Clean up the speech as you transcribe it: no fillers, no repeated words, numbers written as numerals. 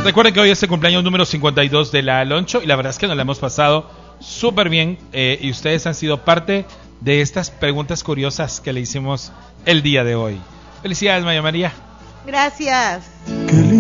Recuerden que hoy es el cumpleaños número 52 de la Loncho y la verdad es que nos la hemos pasado súper bien y ustedes han sido parte de estas preguntas curiosas que le hicimos el día de hoy. Felicidades, Maya María. Gracias.